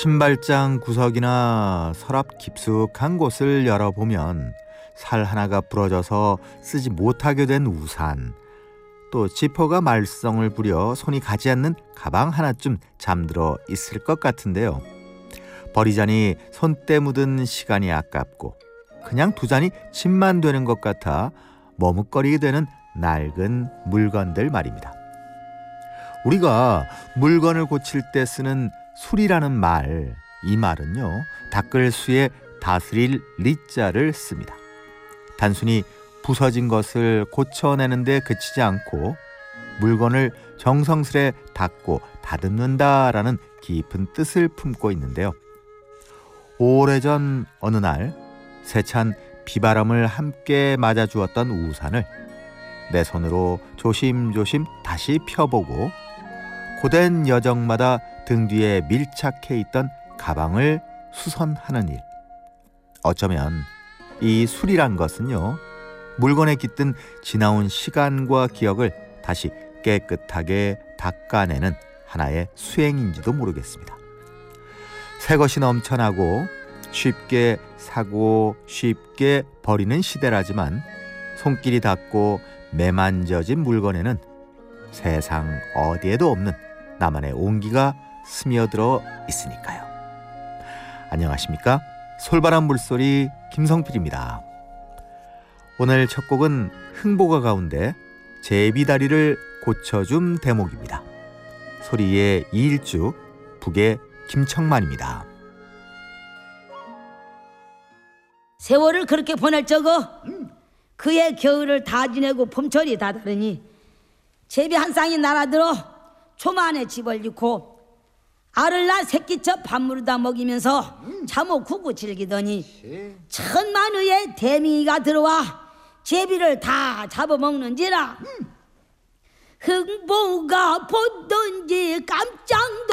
신발장 구석이나 서랍 깊숙한 곳을 열어보면 살 하나가 부러져서 쓰지 못하게 된 우산, 또 지퍼가 말썽을 부려 손이 가지 않는 가방 하나쯤 잠들어 있을 것 같은데요. 버리자니 손때 묻은 시간이 아깝고 그냥 두자니 짐만 되는 것 같아 머뭇거리게 되는 낡은 물건들 말입니다. 우리가 물건을 고칠 때 쓰는 수리라는 말, 이 말은요, 닦을 수에 다스릴 리자를 씁니다. 단순히 부서진 것을 고쳐내는 데 그치지 않고 물건을 정성스레 닦고 다듬는다라는 깊은 뜻을 품고 있는데요. 오래전 어느 날 세찬 비바람을 함께 맞아주었던 우산을 내 손으로 조심조심 다시 펴보고 고된 여정마다 등 뒤에 밀착해 있던 가방을 수선하는 일. 어쩌면 이 수리란 것은요, 물건에 깃든 지나온 시간과 기억을 다시 깨끗하게 닦아내는 하나의 수행인지도 모르겠습니다. 새 것이 넘쳐나고 쉽게 사고 쉽게 버리는 시대라지만 손길이 닿고 매만져진 물건에는 세상 어디에도 없는 나만의 온기가 스며들어 있으니까요. 안녕하십니까? 솔바람 물소리 김성필입니다. 오늘 첫 곡은 흥보가 가운데 제비다리를 고쳐줌 대목입니다. 소리의 이일주, 북의 김청만입니다. 세월을 그렇게 보낼 적어 그의 겨울을 다 지내고 봄철이 다다르니 제비 한 쌍이 날아들어 초만에 집을 잃고 알을 낳아 새끼쳐 밥물에다 먹이면서 잠옷 구고 즐기더니 천만의의 대미가 들어와 제비를 다 잡아먹는지라 흥보가 보던지 깜짝